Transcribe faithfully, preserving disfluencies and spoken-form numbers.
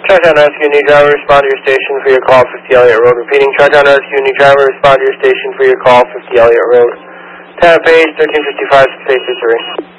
Tri-Town Rescue, new driver, respond to your station for your call, fifty Elliott Road. Repeating, Tri-Town Rescue, new driver, respond to your station for your call, fifty Elliott Road. Town page, thirteen fifty-five, six eight two three.